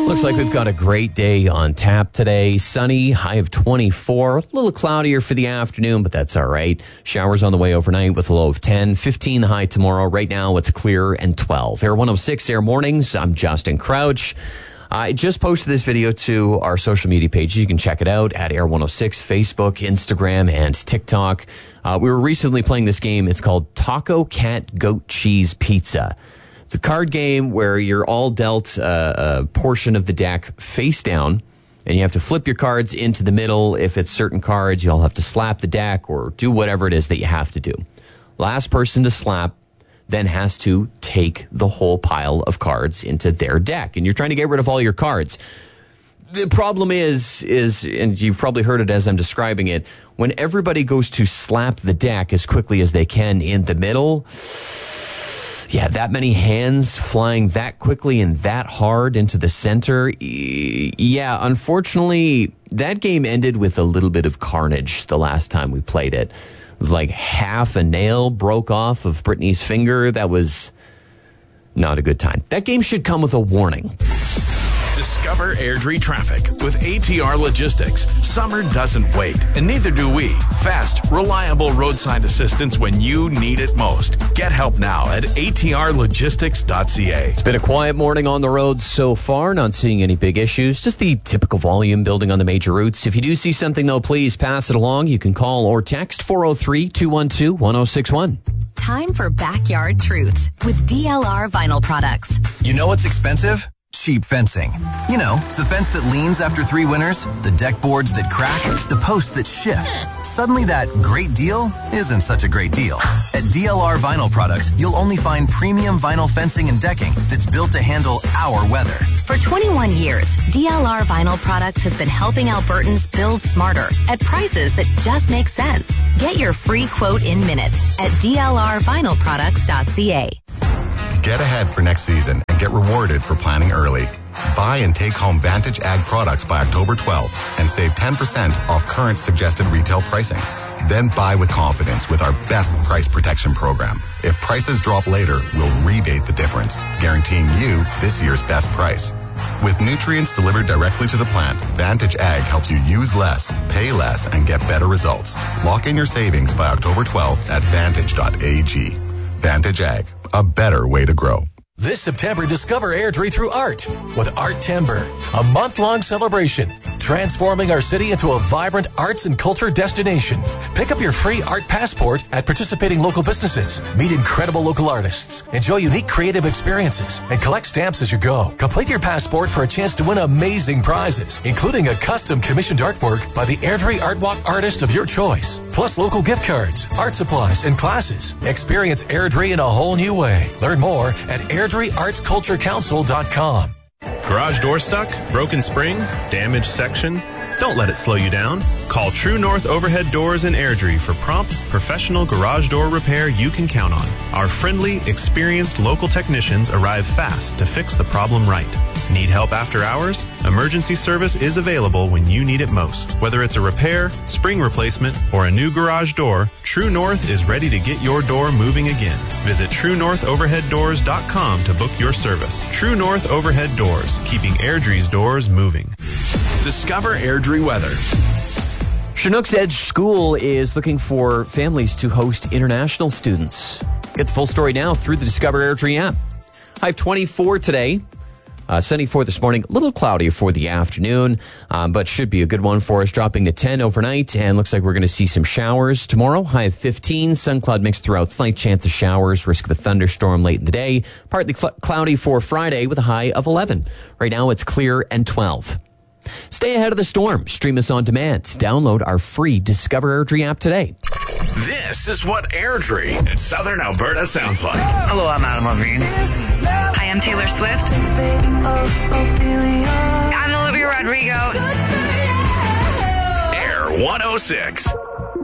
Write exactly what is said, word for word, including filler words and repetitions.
Looks like we've got a great day on tap today. Sunny, high of twenty-four. A little cloudier for the afternoon, but that's all right. Showers on the way overnight with a low of ten. fifteen the high tomorrow. Right now it's clear and twelve. Air one oh six Air Mornings. I'm Justin Crouch. I just posted this video to our social media pages. You can check it out at Air one oh six, Facebook, Instagram, and TikTok. Uh, we were recently playing this game. It's called Taco Cat Goat Cheese Pizza. It's a card game where you're all dealt uh, a portion of the deck face down, and you have to flip your cards into the middle. If it's certain cards, you all have to slap the deck or do whatever it is that you have to do. Last person to slap then has to take the whole pile of cards into their deck. And you're trying to get rid of all your cards. The problem is, is, and you've probably heard it as I'm describing it, when everybody goes to slap the deck as quickly as they can in the middle, yeah, that many hands flying that quickly and that hard into the center, yeah, unfortunately, that game ended with a little bit of carnage the last time we played it. It was like half a nail broke off of Brittany's finger. That was not a good time. That game should come with a warning. Discover Airdrie traffic with A T R Logistics. Summer doesn't wait, and neither do we. Fast, reliable roadside assistance when you need it most. Get help now at A T R logistics dot C A. It's been a quiet morning on the roads so far. Not seeing any big issues. Just the typical volume building on the major routes. If you do see something, though, please pass it along. You can call or text four oh three, two one two, one oh six one. Time for Backyard Truths with D L R Vinyl Products. You know what's expensive? Cheap fencing. You know, the fence that leans after three winters, the deck boards that crack, the posts that shift. Suddenly that great deal isn't such a great deal. At D L R Vinyl Products, you'll only find premium vinyl fencing and decking that's built to handle our weather. For twenty-one years, D L R Vinyl Products has been helping Albertans build smarter at prices that just make sense. Get your free quote in minutes at D L R vinyl products dot C A. Get ahead for next season and get rewarded for planning early. Buy and take home Vantage Ag products by October twelfth and save ten percent off current suggested retail pricing. Then buy with confidence with our best price protection program. If prices drop later, we'll rebate the difference, guaranteeing you this year's best price. With nutrients delivered directly to the plant, Vantage Ag helps you use less, pay less, and get better results. Lock in your savings by October twelfth at vantage dot A G. Vantage Ag, a better way to grow. This September, discover Airdrie through art with Art Timber, a month-long celebration transforming our city into a vibrant arts and culture destination. Pick up your free art passport at participating local businesses. Meet incredible local artists. Enjoy unique creative experiences and collect stamps as you go. Complete your passport for a chance to win amazing prizes, including a custom commissioned artwork by the Airdrie Art Walk artist of your choice, plus local gift cards, art supplies, and classes. Experience Airdrie in a whole new way. Learn more at airdrie arts culture council dot com. Garage door stuck? Broken spring? Damaged section? Don't let it slow you down. Call True North Overhead Doors in Airdrie for prompt, professional garage door repair you can count on. Our friendly, experienced local technicians arrive fast to fix the problem right. Need help after hours? Emergency service is available when you need it most. Whether it's a repair, spring replacement, or a new garage door, True North is ready to get your door moving again. Visit true north overhead doors dot com to book your service. True North Overhead Doors, keeping Airdrie's doors moving. Discover Airdrie weather. Chinook's Edge School is looking for families to host international students. Get the full story now through the Discover Airdrie app. High of twenty-four today. Uh, sunny for this morning, a little cloudy for the afternoon, um, but should be a good one for us, dropping to ten overnight, and looks like we're going to see some showers tomorrow. High of fifteen, sun cloud mix throughout, slight chance of showers, risk of a thunderstorm late in the day, partly cl- cloudy for Friday with a high of eleven. Right now it's clear and twelve. Stay ahead of the storm. Stream us on demand. Download our free Discover Airdrie app today. This is what Airdrie in southern Alberta sounds like. Hello, I'm Adam Levine. Hi, I'm Taylor Swift. I'm Olivia Rodrigo. Air one oh six.